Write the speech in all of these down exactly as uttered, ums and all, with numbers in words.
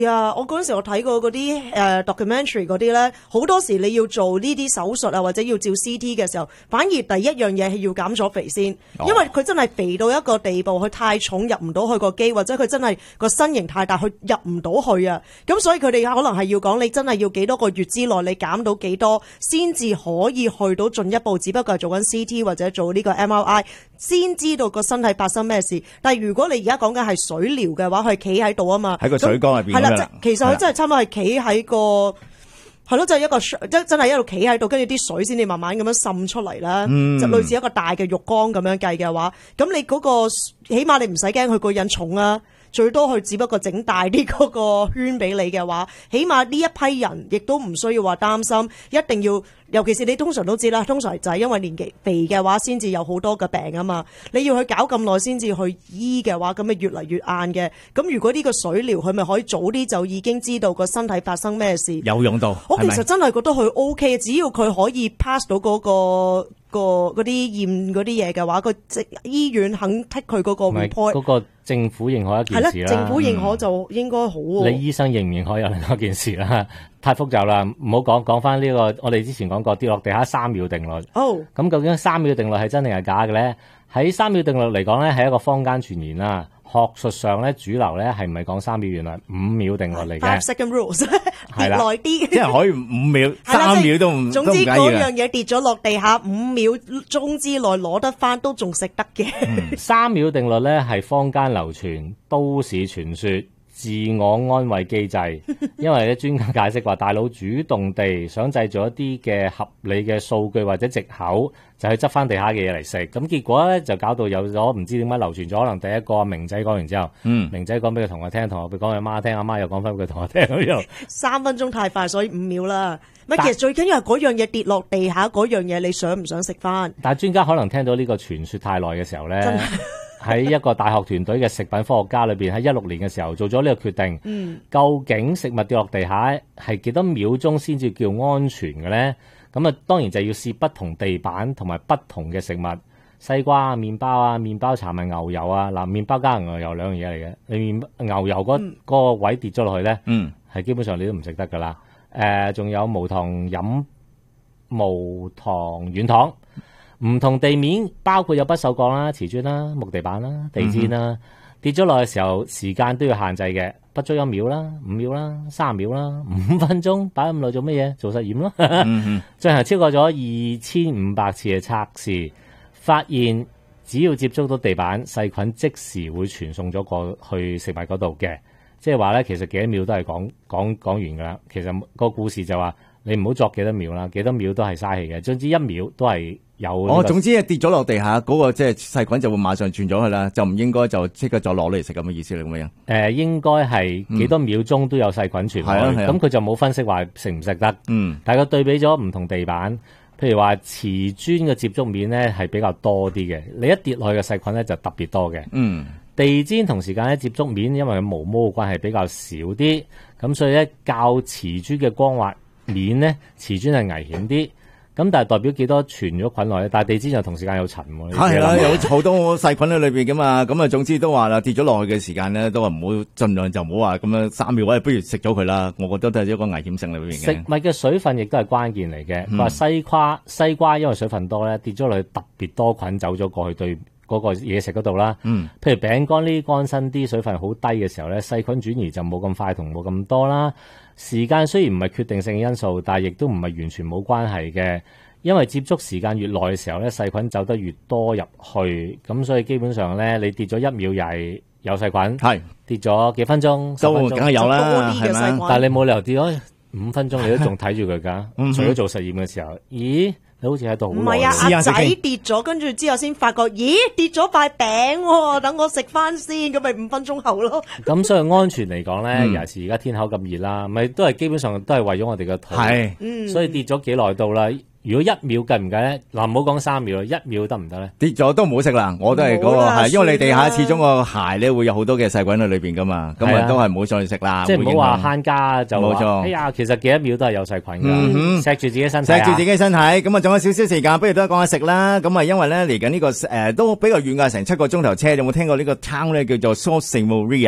啊！我嗰陣時我睇過嗰啲誒 documentary 嗰啲咧，好多時你要做呢啲手術啊，或者要照 C T 嘅時候，反而第一樣嘢係要減咗肥先， 哦、 因為佢真係肥到一個地步，佢太重入唔到去個機，或者佢真係個身形太大，佢入唔到去啊！咁所以佢哋可能係要講你真係要幾多個月之內你減到幾多，先至可以去到進一步，只不過係做緊 C T 或者做呢個 M R I， 先知道個身體發生咩事。但係如果你而家講緊係水療嘅話，佢係企喺度啊嘛， 喺個水缸入邊咁樣。 其實佢真係差唔多係企喺個係咯，就係、是、一個即真係一路企喺度，跟住啲水先至慢慢咁樣滲出嚟啦，嗯、就類似一個大嘅浴缸咁樣計嘅話，咁你嗰、那個起碼你唔使驚佢個人重啊。最多佢只不過整大啲嗰個圈俾你嘅話，起碼呢一批人亦都唔需要話擔心，一定要，尤其是你通常都知啦，通常就係因為年紀肥嘅話，先至有好多嘅病啊嘛。你要去搞咁耐先至去醫嘅話，咁咪越嚟越硬嘅。咁如果呢個水療佢咪可以早啲就已經知道個身體發生咩事， 有用到。 我其實真係覺得佢 O K， 只要佢可以 pass 到嗰、嗰個。個嗰啲驗嗰啲嘢嘅話，個醫院肯剔佢嗰個 report， 嗰個政府認可一件事啦。 係啦，政府認可就應該好、啊嗯。你醫生認唔認可又另一件事啦，太複雜啦。唔好講講翻呢個，我哋之前講過跌落地下三秒定律。哦，咁究竟三秒定律係真定係假嘅咧？喺三秒定律嚟講咧，係一個坊間傳言啦。學術上咧，主流咧係唔係講三秒，原來五秒定律嚟嘅。 Five second rules 跌耐啲， 即係可以五秒、三秒都唔總之嗰樣嘢跌咗落地下五秒鐘之內攞得翻都仲食得嘅。 嗯、三秒定律咧係坊間流傳都市傳說。自我安慰機制，因為咧專家解釋話，大腦主動地想製造一啲嘅合理嘅數據或者藉口，就去執翻地下嘅嘢嚟食。咁結果咧就搞到有咗唔知點解流傳咗，可能第一個明仔講完之後，嗯，明仔講俾佢同學聽，同學佢講俾阿媽聽，阿媽又講翻俾佢同學聽咁樣。 三分鐘太快，所以五秒啦。乜其實最緊要係嗰樣嘢跌落地下，嗰樣嘢你想唔想食翻？ 但係專家可能聽到呢個傳說太耐嘅時候咧。喺一個大學團隊嘅食品科學家裏邊，喺一六年嘅時候做咗呢個決定。嗯，究竟食物跌落地下係幾多秒鐘先至叫安全嘅咧？咁啊，當然就要試不同地板同埋不同嘅食物，西瓜啊、麵包啊、麵包搽埋牛油啊。嗱，麵包加牛油兩樣嘢嚟嘅。你麵牛油嗰、嗯、個位跌咗落去咧，嗯，係基本上你都唔食得噶啦。誒、呃，仲有無糖飲無糖軟糖。唔同地面，包括有不鏽鋼啦、瓷磚啦、木地板啦、地氈啦，嗯、跌咗落嘅時候，時間都要限制嘅，不足一秒啦、五秒啦、三秒啦、五分鐘，擺咁耐做乜嘢？做實驗咯。嗯、進行超過咗二千五百次嘅測試，發現只要接觸到地板，細菌即時會傳送咗過去食物嗰度嘅。即係話咧，其實幾多秒都係講講講完噶啦。其實個故事就話你唔好作幾多秒啦，幾多秒都係嘥氣嘅。總之一秒都係。有哦，總之係跌咗落地下嗰、那個即係細菌就會馬上轉咗去啦，就唔應該就即刻再攞嚟食咁嘅意思嚟咁樣。誒、 呃，應該係幾多秒鐘都有細菌傳開，咁佢、嗯、就冇分析話食唔食得。嗯，大家對比咗唔同地板，譬如話瓷磚嘅接觸面咧係比較多啲嘅，你一跌落去嘅細菌咧就特別多嘅。嗯，地氈同時間咧接觸面，因為佢毛毛嘅關係比較少啲，咁所以咧較瓷磚嘅光滑面咧，瓷磚係危險啲。咁但係代表幾多傳咗菌落咧？但係地氈就同時間有塵喎。 係啦，有好多細菌喺裏邊噶嘛。咁啊，總之都話啦，跌咗落去嘅時間咧，都話唔好，盡量就唔好話咁樣三秒，喂，不如食咗佢啦。我覺得都係一個危險性裏邊嘅。 食物嘅水分亦都係關鍵嚟嘅。佢話、嗯、西瓜，西瓜因為水分多咧，跌咗落去特別多菌走咗過去對嗰個嘢食嗰度啦。嗯，譬如餅乾呢啲乾身啲水分好低嘅時候咧，細菌轉移就冇咁快同冇咁多啦。時間雖然唔係決定性因素，但係亦都唔係完全冇關係嘅。因為接觸時間越耐嘅時候咧，細菌走得越多入去，咁所以基本上咧，你跌咗一秒又係有細菌，係跌咗幾分鐘， 都梗係有啦，係咪？ 但係你冇理由跌咗五分鐘，你都仲睇住佢噶。除咗做實驗嘅時候，咦？你好似喺度好耐。唔係啊， 阿仔跌咗，跟住之後先發覺，咦？跌咗塊餅，等我食翻先，咁咪五分鐘後咯。 咁所以安全嚟講咧，尤其是而家天口咁熱啦，咪都係基本上都係為咗我哋嘅肚。係，嗯，所以跌咗幾耐到啦。如果一秒計唔計咧？嗱，唔好講三秒啦，一秒得唔得咧？ 跌咗都唔好食啦，我都係嗰、那個係，因為你地下始終個鞋咧會有好多嘅細菌喺裏邊噶嘛，咁啊都係唔好上去食啦。 即係唔好話慳家就冇錯。哎呀，其實幾多秒都係有細菌噶，錫住、嗯、自己身體、啊， 錫住自己身體。咁啊，仲有少少時間，不如都講下食啦。咁啊，因為咧嚟緊呢個誒、呃、都比較遠噶，成七個鐘頭車。有冇聽過呢個 town 咧叫做 Sault Ste. Marie 啊？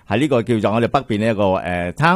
喺呢個叫做我哋北邊呢一個誒